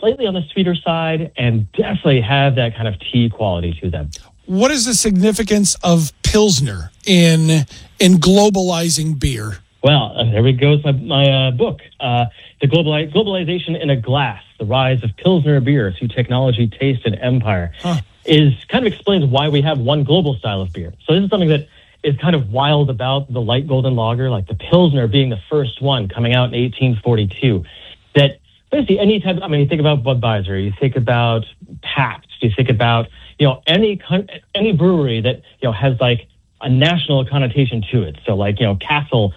slightly on the sweeter side and definitely have that kind of tea quality to them. What is the significance of Pilsner in globalizing beer? Well, there we go with my book, The Globalization in a Glass, The Rise of Pilsner Beer Through Technology, Taste, and Empire, is kind of explains why we have one global style of beer. So this is something that is kind of wild about the light golden lager, like the Pilsner being the first one coming out in 1842. That basically any type, I mean, you think about Budweiser, you think about Pabst, you think about, any brewery that, has like a national connotation to it. So like, Castle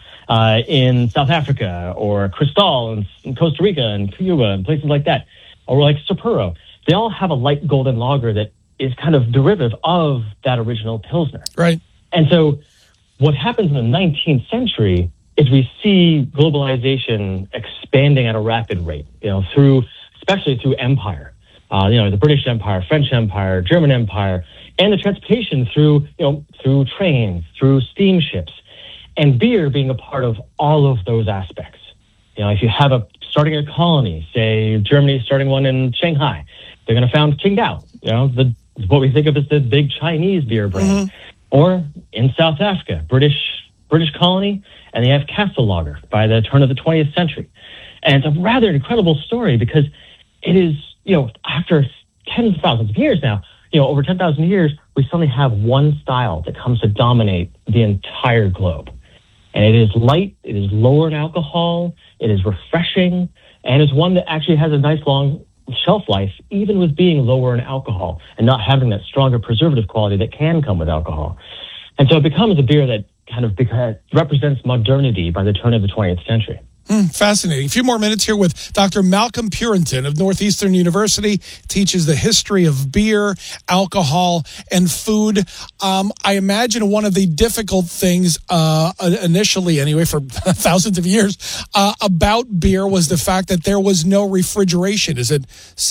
in South Africa, or Cristal in Costa Rica and Cuba and places like that, or like Sapporo. They all have a light golden lager that is kind of derivative of that original Pilsner. Right. And so what happens in the 19th century is we see globalization expanding at a rapid rate, especially through empire. The British Empire, French Empire, German Empire, and the transportation through trains, through steamships, and beer being a part of all of those aspects. If you have starting a colony, say Germany starting one in Shanghai, they're going to found Qingdao, what we think of as the big Chinese beer brand. Or in South Africa, British colony, and they have Castle Lager by the turn of the 20th century. And it's a rather incredible story because it is, after tens of thousands of years now, over 10,000 years, we suddenly have one style that comes to dominate the entire globe. And it is light, it is lower in alcohol, it is refreshing, and it's one that actually has a nice long shelf life, even with being lower in alcohol and not having that stronger preservative quality that can come with alcohol. And so it becomes a beer that kind of represents modernity by the turn of the 20th century. Fascinating. A few more minutes here with Dr. Malcolm Purinton of Northeastern University. Teaches the history of beer, alcohol, and food. I imagine one of the difficult things, initially anyway, for thousands of years, about beer was the fact that there was no refrigeration. Is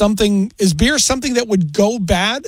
beer something that would go bad?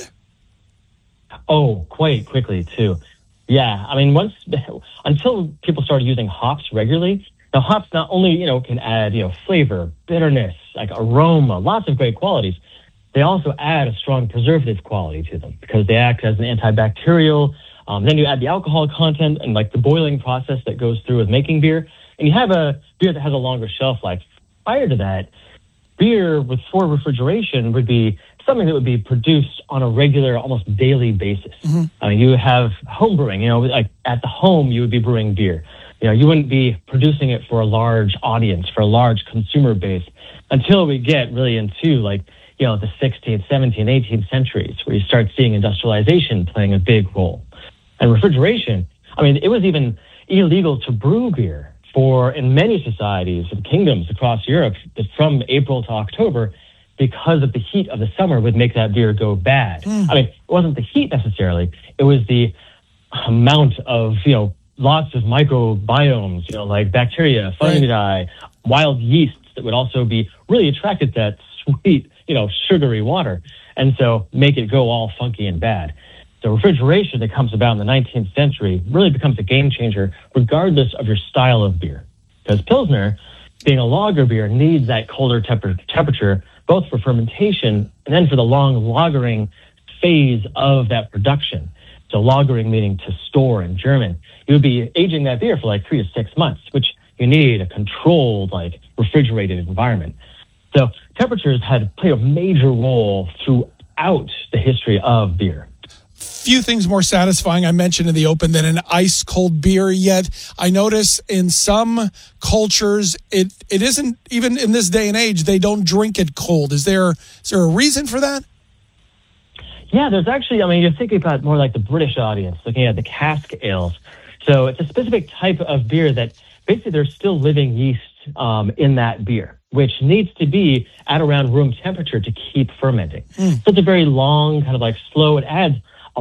Oh, quite quickly, too. Yeah. I mean, until people started using hops regularly, now, hops not only, can add, flavor, bitterness, like aroma, lots of great qualities. They also add a strong preservative quality to them because they act as an antibacterial. Then you add the alcohol content and like the boiling process that goes through with making beer. And you have a beer that has a longer shelf life. Prior to that, beer for refrigeration would be something that would be produced on a regular, almost daily basis. You have home brewing, like at the home, you would be brewing beer. You wouldn't be producing it for a large audience, for a large consumer base until we get really into the 16th, 17th, 18th centuries where you start seeing industrialization playing a big role. And refrigeration, it was even illegal to brew beer in many societies and kingdoms across Europe from April to October because of the heat of the summer would make that beer go bad. It wasn't the heat necessarily. It was the amount of, lots of microbiomes, like bacteria, fungi, wild yeasts that would also be really attracted to that sweet, sugary water. And so make it go all funky and bad. So refrigeration that comes about in the 19th century really becomes a game changer regardless of your style of beer. Because Pilsner, being a lager beer, needs that colder temperature, both for fermentation and then for the long lagering phase of that production. So lagering meaning to store in German. You would be aging that beer for like 3 to 6 months, which you need a controlled, refrigerated environment. So temperatures play a major role throughout the history of beer. Few things more satisfying, I mentioned in the open, than an ice cold beer. Yet I notice in some cultures it isn't, even in this day and age, they don't drink it cold. Is there a reason for that? Yeah, there's actually, you're thinking about more like the British audience, looking at the cask ales. So it's a specific type of beer that basically there's still living yeast in that beer, which needs to be at around room temperature to keep fermenting. So it's a very long, kind of slow. It adds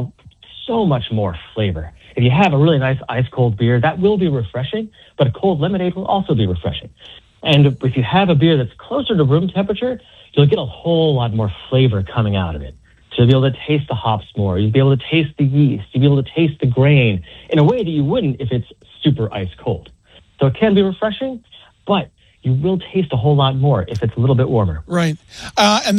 so much more flavor. If you have a really nice ice cold beer, that will be refreshing, but a cold lemonade will also be refreshing. And if you have a beer that's closer to room temperature, you'll get a whole lot more flavor coming out of it. So you'll be able to taste the hops more. You'll be able to taste the yeast. You'll be able to taste the grain in a way that you wouldn't if it's super ice cold. So it can be refreshing, but you will taste a whole lot more if it's a little bit warmer. Right. And